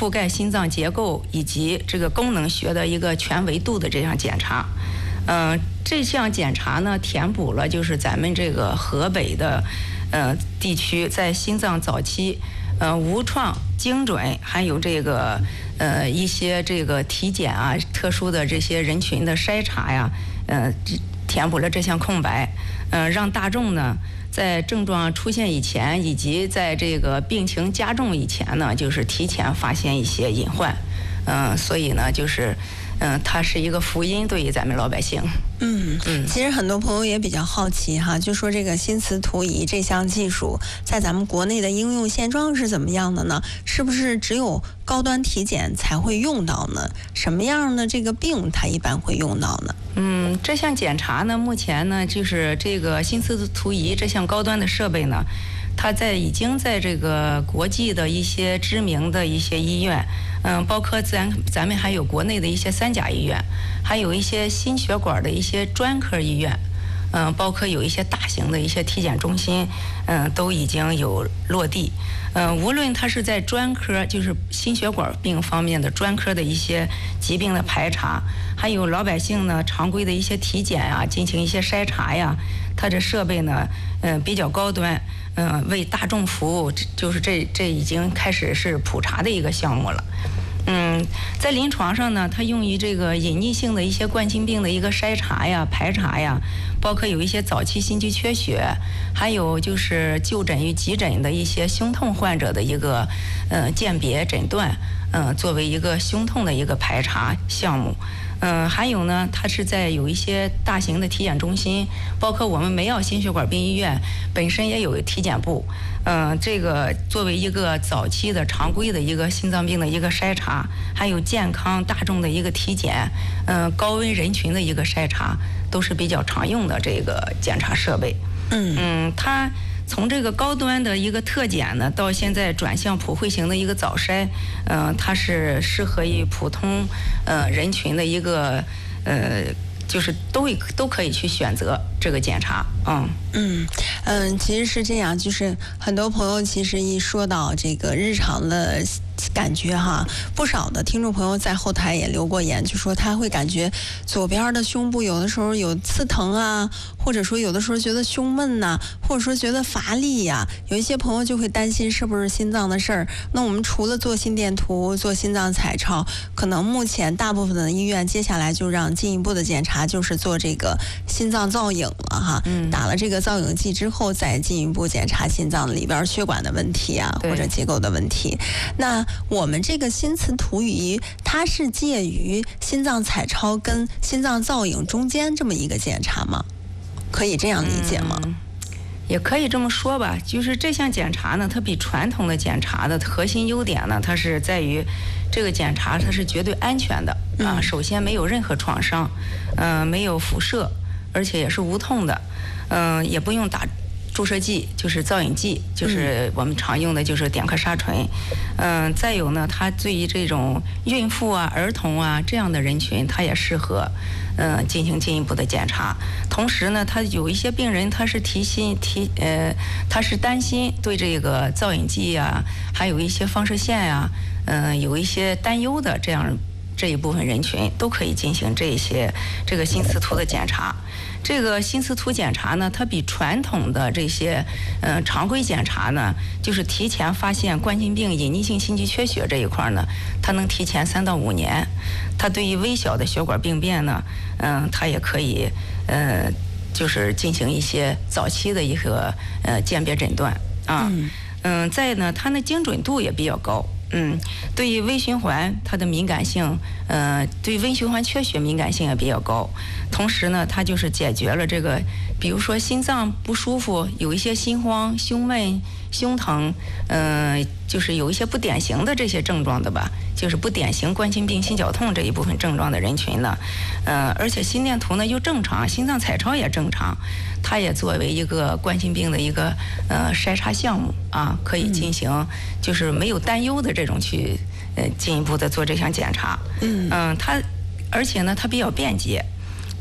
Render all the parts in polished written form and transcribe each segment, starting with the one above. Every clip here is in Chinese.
覆盖心脏结构以及这个功能学的一个全维度的这项检查。这项检查呢，填补了就是咱们这个河北的地区在心脏早期无创、精准，还有这个一些这个体检啊、特殊的这些人群的筛查呀，填补了这项空白，让大众呢在症状出现以前，以及在这个病情加重以前呢，就是提前发现一些隐患。所以呢，就是它是一个福音对于咱们老百姓。 其实很多朋友也比较好奇哈，就说这个心磁图仪这项技术在咱们国内的应用现状是怎么样的呢？是不是只有高端体检才会用到呢？什么样的这个病它一般会用到呢？ 这项检查呢，目前呢就是这个心磁图仪这项高端的设备呢，它已经在这个国际的一些知名的一些医院，包括咱们还有国内的一些3甲医院，还有一些心血管的一些专科医院，包括有一些大型的一些体检中心，都已经有落地。无论它是在专科，就是心血管病方面的专科的一些疾病的排查，还有老百姓呢常规的一些体检啊，进行一些筛查呀，它这设备呢，比较高端，为大众服务，就是这已经开始是普查的一个项目了。在临床上呢，它用于这个隐匿性的一些冠心病的一个筛查呀、排查呀，包括有一些早期心肌缺血，还有就是就诊与急诊的一些胸痛患者的一个鉴别诊断，作为一个胸痛的一个排查项目。还有呢，它是在有一些大型的体检中心，包括我们梅奥心血管病医院本身也有体检部，这个作为一个早期的常规的一个心脏病的一个筛查，还有健康大众的一个体检，高危人群的一个筛查，都是比较常用的这个检查设备。它从这个高端的一个特检呢，到现在转向普惠型的一个早筛，它是适合于普通人群的一个就是都可以去选择这个检查。 其实是这样，就是很多朋友其实一说到这个日常的感觉哈，不少的听众朋友在后台也留过言，就说他会感觉左边的胸部有的时候有刺疼啊，或者说有的时候觉得胸闷呐，或者说觉得乏力呀，有一些朋友就会担心是不是心脏的事儿。那我们除了做心电图、做心脏彩超，可能目前大部分的医院接下来就让进一步的检查就是做这个心脏造影了哈。打了这个造影剂之后，再进一步检查心脏里边血管的问题啊，或者结构的问题。那我们这个心磁图仪，它是介于心脏彩超跟心脏造影中间这么一个检查吗？可以这样理解吗？ 也可以这么说吧，就是这项检查呢，它比传统的检查的核心优点呢，它是在于这个检查它是绝对安全的啊。首先没有任何创伤，没有辐射，而且也是无痛的，也不用打注射剂，就是造影剂，就是我们常用的就是碘克沙醇。再有呢，它对于这种孕妇啊、儿童啊这样的人群，它也适合进行进一步的检查。同时呢，他有一些病人他是他是担心对这个造影剂啊，还有一些放射线呀，有一些担忧的这一部分人群都可以进行这个心磁图的检查。这个心磁图检查呢，它比传统的这些常规检查呢，就是提前发现冠心病、隐匿性心肌缺血这一块呢，它能提前3到5年。它对于微小的血管病变呢，它也可以就是进行一些早期的一个鉴别诊断啊。再呢，它的精准度也比较高。对于微循环它的敏感性，对微循环缺血敏感性也比较高。同时呢，它就是解决了这个，比如说心脏不舒服，有一些心慌、胸闷、胸疼，就是有一些不典型的这些症状的吧，就是不典型冠心病、心绞痛这一部分症状的人群呢，而且心电图呢又正常，心脏彩超也正常，它也作为一个冠心病的一个筛查项目啊，可以进行就是没有担忧的这种去进一步的做这项检查。而且呢它比较便捷。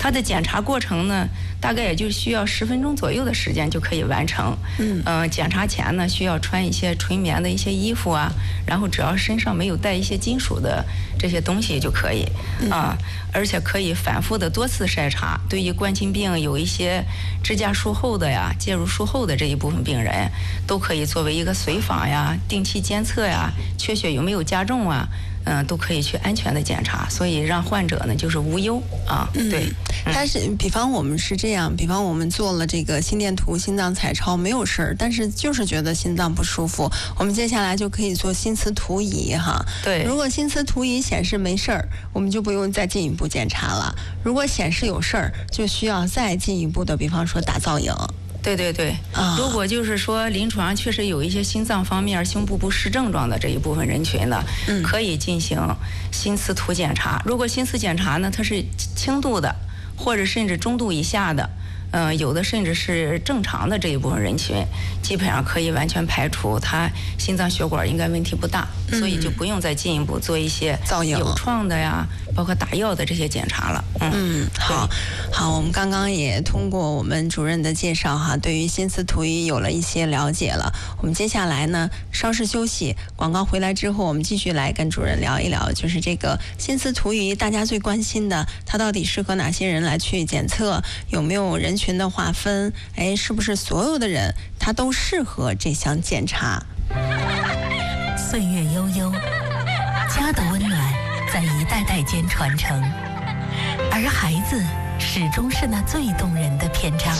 它的检查过程呢，大概也就需要10分钟左右的时间就可以完成。检查前呢，需要穿一些纯棉的一些衣服啊，然后只要身上没有带一些金属的这些东西就可以而且可以反复的多次筛查。对于冠心病有一些支架术后的呀、介入术后的这一部分病人，都可以作为一个随访呀、定期监测呀、缺血有没有加重啊。都可以去安全的检查，所以让患者呢就是无忧啊。对， 但是比方我们是这样，比方我们做了这个心电图、心脏彩超没有事儿，但是就是觉得心脏不舒服，我们接下来就可以做心磁图仪哈。 对， 如果心磁图仪显示没事儿，我们就不用再进一步检查了；如果显示有事儿，就需要再进一步的，比方说打造影。 对对对，如果就是说临床上确实有一些心脏方面胸部不适症状的这一部分人群呢，可以进行心磁图检查。如果心磁检查呢，它是轻度的，或者甚至中度以下的，有的甚至是正常的这一部分人群，基本上可以完全排除他心脏血管应该问题不大，所以就不用再进一步做一些造影、 有创的呀，包括打药的这些检查了。 好，我们刚刚也通过我们主任的介绍哈，对于心磁图仪有了一些了解了。我们接下来呢，稍事休息，广告回来之后，我们继续来跟主任聊一聊，就是这个心磁图仪大家最关心的，它到底适合哪些人来去检测，有没有人群的划分？是不是所有的人他都适合这项检查？ 岁月悠悠，家的温暖在一代代间传承，而孩子始终是那最动人的篇章。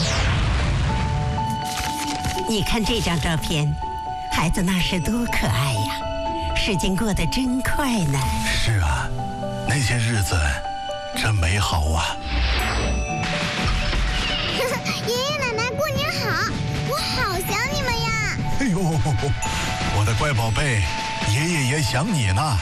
你看这张照片，孩子那时多可爱呀，时间过得真快呢。 是啊，那些日子真美好啊。 爷爷奶奶过年好，我好想你们呀。 哎呦，我的乖宝贝，爷爷也想你呢。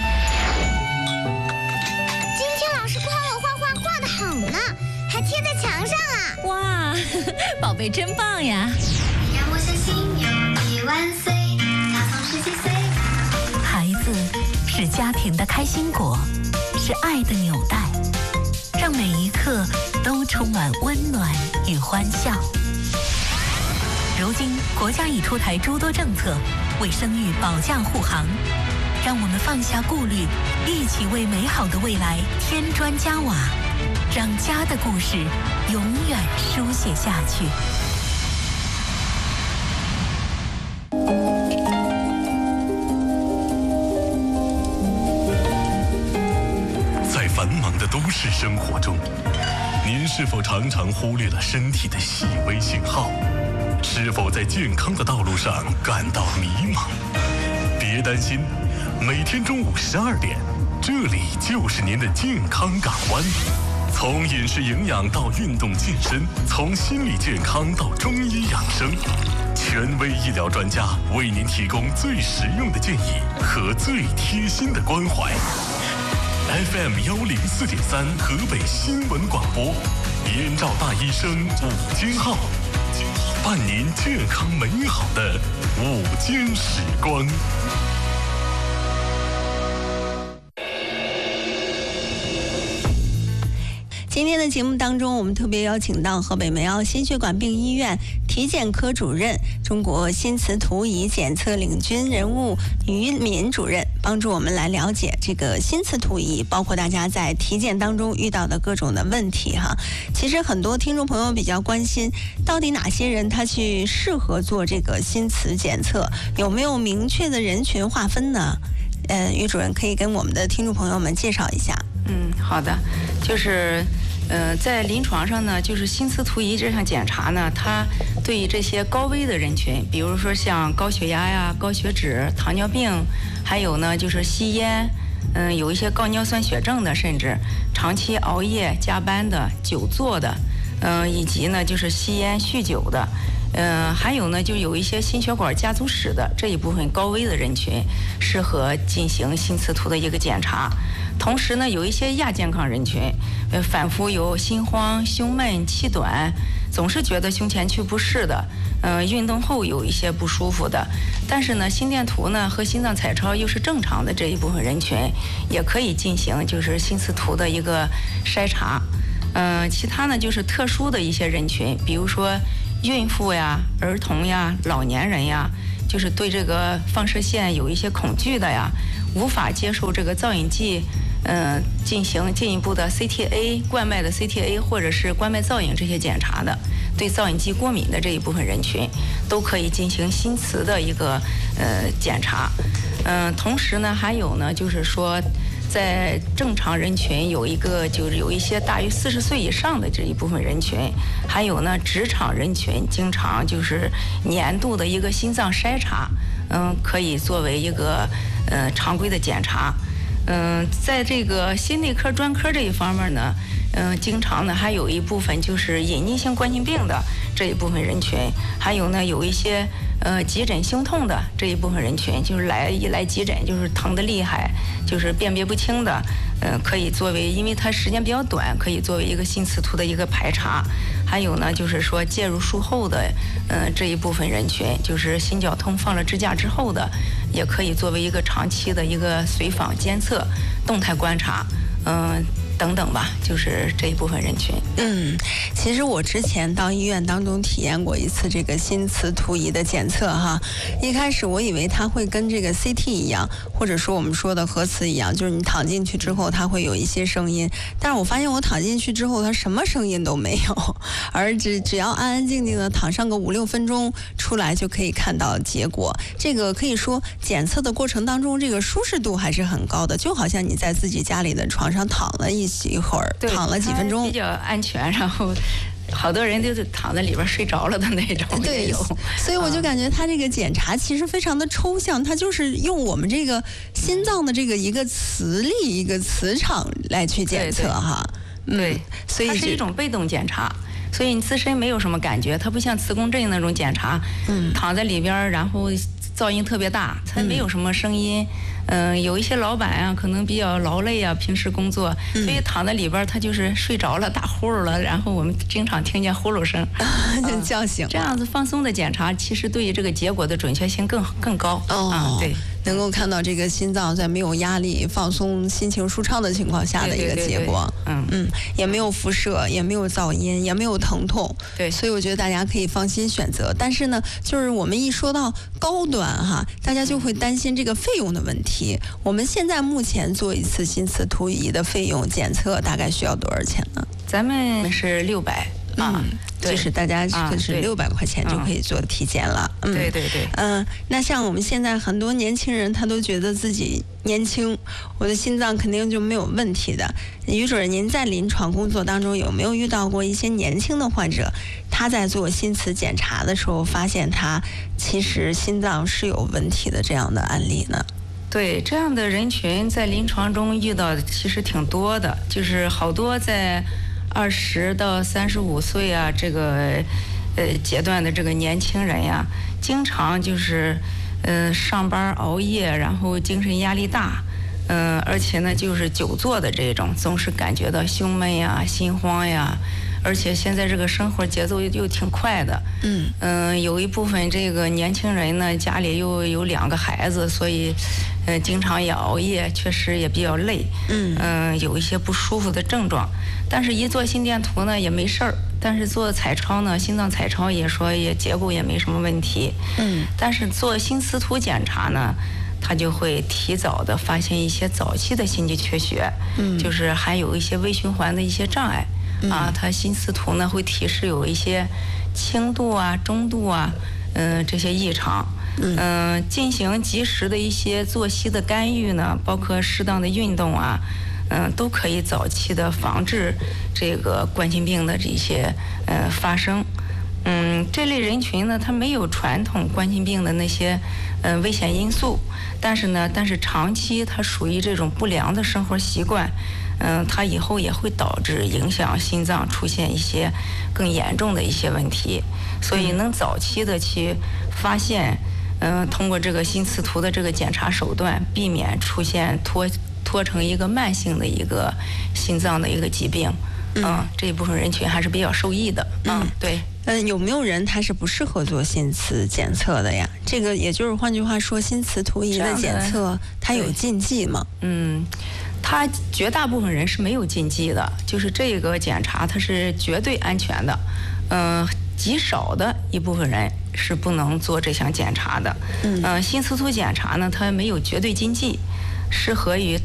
今天老师夸我画画画得好呢，还贴在墙上啊。 哇，宝贝真棒呀。 让我相信有你万岁，他总是7岁。 孩子是家庭的开心果，是爱的纽带，让每一刻都充满温暖与欢笑。如今国家已出台诸多政策，为生育保驾护航，让我们放下顾虑，一起为美好的未来添砖加瓦，让家的故事永远书写下去。 在繁忙的都市生活中，您是否常常忽略了身体的细微信号？是否在健康的道路上感到迷茫？别担心，每天中午12点，这里就是您的健康港湾。从饮食营养到运动健身，从心理健康到中医养生，权威医疗专家为您提供最实用的建议和最贴心的关怀。FM 104.3河北新闻广播，燕赵大医生午间号，伴您健康美好的午间时光。 今天的节目当中，我们特别邀请到河北梅奥心血管病医院体检科主任、中国心磁图仪检测领军人物于敏主任，帮助我们来了解这个心磁图仪，包括大家在体检当中遇到的各种的问题哈。其实很多听众朋友比较关心，到底哪些人他去适合做这个心磁检测，有没有明确的人群划分呢？于主任可以跟我们的听众朋友们介绍一下。 好的，就是在临床上呢，就是心磁图仪这项检查呢，它对于这些高危的人群，比如说像高血压呀、高血脂、糖尿病，还有呢就是吸烟，有一些高尿酸血症的，甚至长期熬夜加班的、久坐的，以及呢就是吸烟酗酒的。还有呢，就有一些心血管家族史的这一部分高危的人群，适合进行心磁图的一个检查。同时呢，有一些亚健康人群，反复有心慌、胸闷、气短，总是觉得胸前区不适的，运动后有一些不舒服的。但是呢，心电图呢和心脏彩超又是正常的这一部分人群，也可以进行就是心磁图的一个筛查。 其他呢就是特殊的一些人群，比如说孕妇呀、儿童呀、老年人呀，就是对这个放射线有一些恐惧的呀，无法接受这个造影剂，进行进一步的 CTA 冠脉的 CTA 或者是冠脉造影这些检查的，对造影剂过敏的这一部分人群，都可以进行心磁的一个检查。同时呢，还有呢，就是说，在正常人群有一些大于40岁以上的这一部分人群，还有呢职场人群，经常就是年度的一个心脏筛查，可以作为一个常规的检查。在这个心内科专科这一方面呢，经常呢还有一部分就是隐匿性冠心病的这一部分人群，还有呢有一些急诊胸痛的这一部分人群，就是一来急诊就是疼得厉害，就是辨别不清的，可以作为，因为它时间比较短，可以作为一个心磁图的一个排查。还有呢就是说介入术后的这一部分人群，就是心绞痛放了支架之后的，也可以作为一个长期的一个随访监测、动态观察，等等吧，就是这一部分人群。 其实我之前到医院当中体验过一次这个心磁图仪的检测哈。一开始我以为它会跟这个 CT 一样，或者说我们说的核磁一样，就是你躺进去之后它会有一些声音，但是我发现我躺进去之后它什么声音都没有，而只要安安静静的躺上个5-6分钟，出来就可以看到结果。这个可以说检测的过程当中，这个舒适度还是很高的，就好像你在自己家里的床上躺了一会儿，躺了几分钟， 比较安全，然后好多人都是躺在里边睡着了的那种也有。 所以我就感觉它这个检查其实非常的抽象，它就是用我们这个心脏的这个一个磁力、一个磁场来去检测哈。 对， 所以它是一种被动检查，所以你自身没有什么感觉，它不像磁共振那种检查，躺在里边然后噪音特别大，它没有什么声音。有一些老板啊，可能比较劳累啊，平时工作，所以躺在里边他就是睡着了，打呼噜了，然后我们经常听见呼噜声， 就叫醒了。 这样子放松的检查，其实对于这个结果的准确性更高。对， 能够看到这个心脏在没有压力、放松、心情舒畅的情况下的一个结果。也没有辐射，也没有噪音，也没有疼痛。 对， 所以我觉得大家可以放心选择。但是呢，就是我们一说到高端哈，大家就会担心这个费用的问题。我们现在目前做一次心磁图仪的费用检测大概需要多少钱呢？ 咱们是600。 就是大家是600块钱就可以做体检了。 对。 那像我们现在很多年轻人，他都觉得自己年轻，我的心脏肯定就没有问题的。于主任，您在临床工作当中有没有遇到过一些年轻的患者，他在做心磁检查的时候，发现他其实心脏是有问题的这样的案例呢？ 对，这样的人群在临床中遇到的其实挺多的，就是好多在20到35岁啊，这个阶段的这个年轻人呀，经常就是上班熬夜，然后精神压力大，而且呢就是久坐的这种，总是感觉到胸闷呀、心慌呀，而且现在这个生活节奏又挺快的。有一部分这个年轻人呢，家里又有2个孩子，所以经常也熬夜，确实也比较累。有一些不舒服的症状，但是一做心电图呢也没事儿，但是做彩超呢，心脏彩超也说结果也没什么问题。但是做心磁图检查呢，他就会提早的发现一些早期的心肌缺血，就是还有一些微循环的一些障碍。它心磁图呢会提示有一些轻度啊、中度啊，这些异常。进行及时的一些作息的干预呢，包括适当的运动啊，都可以早期的防治这个冠心病的这些发生。这类人群呢，他没有传统冠心病的那些危险因素，但是长期它属于这种不良的生活习惯，它以后也会导致影响心脏出现一些更严重的一些问题，所以能早期的去发现，通过这个心磁图的这个检查手段，避免出现拖成一个慢性的一个心脏的一个疾病。这一部分人群还是比较受益的。对。 有没有人他是不适合做心磁检测的呀？这个也就是换句话说，心磁图仪的检测它有禁忌吗？ 它绝大部分人是没有禁忌的，就是这个检查它是绝对安全的。极少的一部分人是不能做这项检查的。心磁图检查呢，它没有绝对禁忌，适合于